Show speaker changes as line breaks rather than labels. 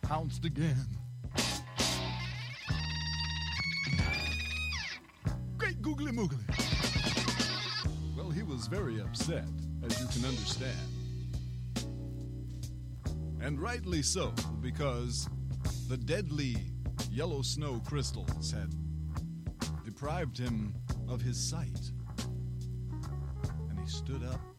pounced again. Great googly moogly. Well, he was very upset, as you can understand. And rightly so, because the deadly yellow snow crystals had deprived him of his sight. And he stood up